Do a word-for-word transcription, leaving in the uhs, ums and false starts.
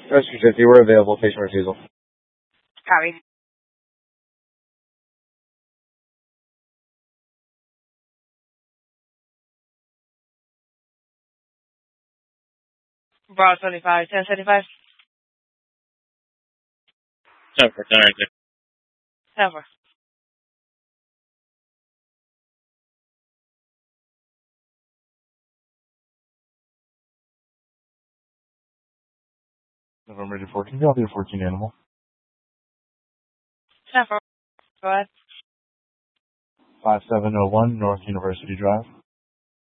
Rescue fifty, we're available. Patient refusal. Copy. Bravo seventy-five, ten seventy-five. ten for ten, right ten for. November fourteen, I'll be a fourteen animal. ten for. Go ahead. five seven zero one North University Drive.